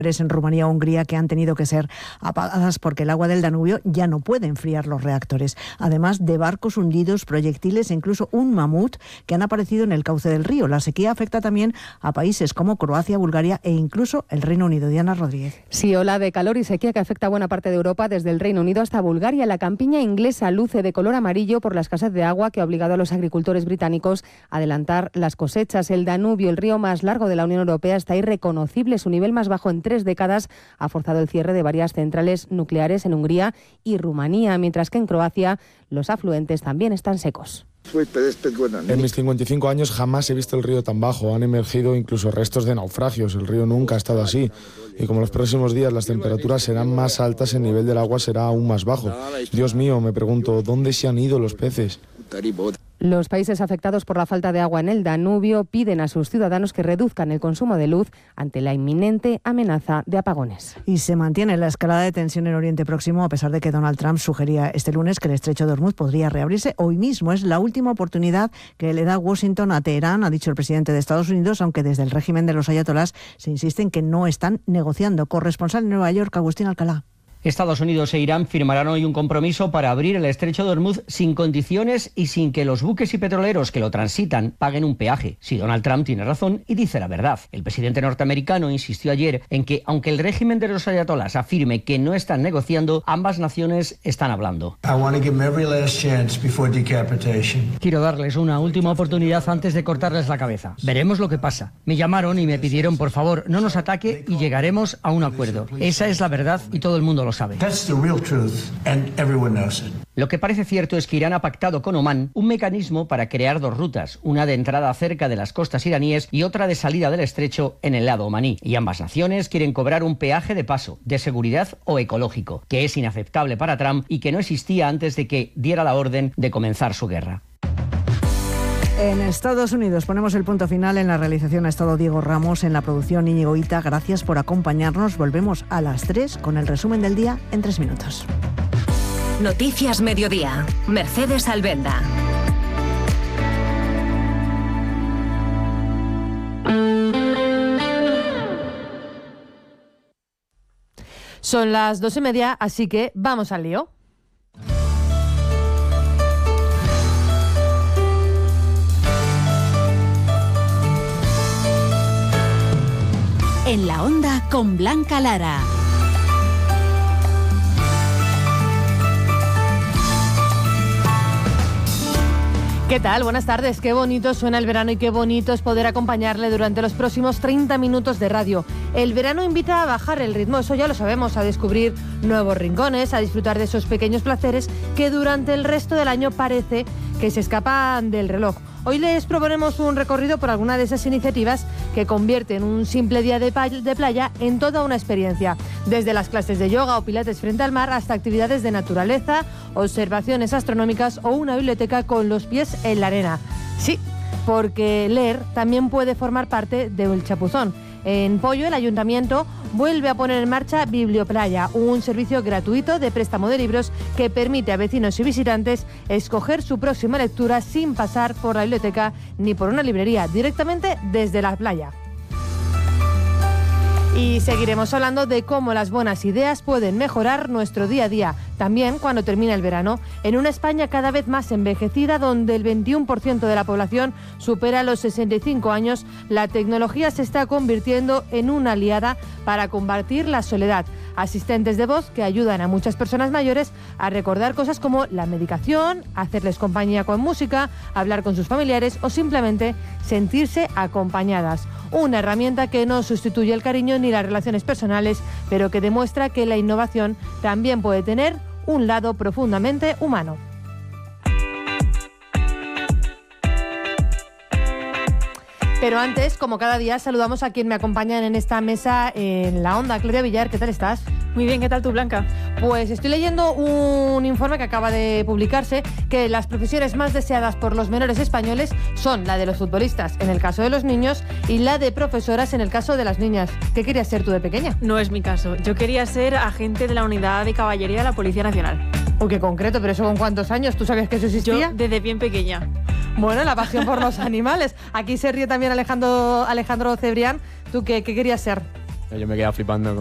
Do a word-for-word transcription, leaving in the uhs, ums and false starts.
en Rumanía o Hungría que han tenido que ser apagadas porque el agua del Danubio ya no puede enfriar los reactores. Además de barcos hundidos, proyectiles e incluso un mamut que han aparecido en el cauce del río. La sequía afecta también a países como Croacia, Bulgaria e incluso el Reino Unido. Diana Rodríguez. Sí, ola de calor y sequía que afecta a buena parte de Europa, desde el Reino Unido hasta Bulgaria. La campiña inglesa luce de color amarillo por la escasez de agua que ha obligado a los agricultores británicos a adelantar las cosechas. El Danubio, el río más largo de la Unión Europea, está irreconocible. Su nivel más bajo en tres décadas ha forzado el cierre de varias centrales nucleares en Hungría y Rumanía, mientras que en Croacia los afluentes también están secos. En mis cincuenta y cinco años jamás he visto el río tan bajo. Han emergido incluso restos de naufragios. El río nunca ha estado así. Y como los próximos días las temperaturas serán más altas, el nivel del agua será aún más bajo. Dios mío, me pregunto, ¿dónde se han ido los peces? Los países afectados por la falta de agua en el Danubio piden a sus ciudadanos que reduzcan el consumo de luz ante la inminente amenaza de apagones. Y se mantiene la escalada de tensión en Oriente Próximo, a pesar de que Donald Trump sugería este lunes que el estrecho de Hormuz podría reabrirse hoy mismo. Es la última oportunidad que le da Washington a Teherán, ha dicho el presidente de Estados Unidos, aunque desde el régimen de los ayatolás se insiste en que no están negociando. Corresponsal en Nueva York, Agustín Alcalá. Estados Unidos e Irán firmarán hoy un compromiso para abrir el estrecho de Hormuz sin condiciones y sin que los buques y petroleros que lo transitan paguen un peaje. Si Donald Trump tiene razón y dice la verdad. El presidente norteamericano insistió ayer en que, aunque el régimen de los ayatolás afirme que no están negociando, ambas naciones están hablando. Quiero darles una última oportunidad antes de cortarles la cabeza. Veremos lo que pasa. Me llamaron y me pidieron, por favor, no nos ataque y llegaremos a un acuerdo. Esa es la verdad y todo el mundo lo sabe. Lo que parece cierto es que Irán ha pactado con Omán un mecanismo para crear dos rutas, una de entrada cerca de las costas iraníes y otra de salida del estrecho en el lado omaní. Y ambas naciones quieren cobrar un peaje de paso, de seguridad o ecológico, que es inaceptable para Trump y que no existía antes de que diera la orden de comenzar su guerra. En Estados Unidos ponemos el punto final. En la realización ha estado Diego Ramos, en la producción Íñigo Hita. Gracias por acompañarnos. Volvemos a las tres con el resumen del día en tres minutos. Noticias Mediodía. Mercedes Albelda. Son las dos y media, así que vamos al lío. En la onda con Blanca Lara. ¿Qué tal? Buenas tardes. Qué bonito suena el verano y qué bonito es poder acompañarle durante los próximos treinta minutos de radio. El verano invita a bajar el ritmo, eso ya lo sabemos, a descubrir nuevos rincones, a disfrutar de esos pequeños placeres que durante el resto del año parece que se escapan del reloj. Hoy les proponemos un recorrido por alguna de esas iniciativas que convierten un simple día de, de playa en toda una experiencia. Desde las clases de yoga o pilates frente al mar hasta actividades de naturaleza, observaciones astronómicas o una biblioteca con los pies en la arena. Sí, porque leer también puede formar parte del chapuzón. En Pollo, el ayuntamiento vuelve a poner en marcha Biblioplaya, un servicio gratuito de préstamo de libros que permite a vecinos y visitantes escoger su próxima lectura sin pasar por la biblioteca ni por una librería, directamente desde la playa. Y seguiremos hablando de cómo las buenas ideas pueden mejorar nuestro día a día, también cuando termina el verano, en una España cada vez más envejecida, donde el veintiuno por ciento de la población supera los sesenta y cinco años. La tecnología se está convirtiendo en una aliada para combatir la soledad. Asistentes de voz que ayudan a muchas personas mayores a recordar cosas como la medicación, hacerles compañía con música, hablar con sus familiares o simplemente sentirse acompañadas. Una herramienta que no sustituye el cariño ni las relaciones personales, pero que demuestra que la innovación también puede tener un lado profundamente humano. Pero antes, como cada día, saludamos a quien me acompañan en esta mesa en la onda. Claudia Villar, ¿qué tal estás? Muy bien, ¿qué tal tú, Blanca? Pues estoy leyendo un informe que acaba de publicarse, que las profesiones más deseadas por los menores españoles son la de los futbolistas, en el caso de los niños, y la de profesoras, en el caso de las niñas. ¿Qué querías ser tú de pequeña? No es mi caso. Yo quería ser agente de la unidad de caballería de la Policía Nacional. Uy, qué concreto, pero ¿eso con cuántos años? ¿Tú sabías que eso existía? Yo desde bien pequeña. Bueno, la pasión por los animales. Aquí se ríe también Alejandro, Alejandro Cebrián. ¿Tú qué, qué querías ser? Yo me quedé flipando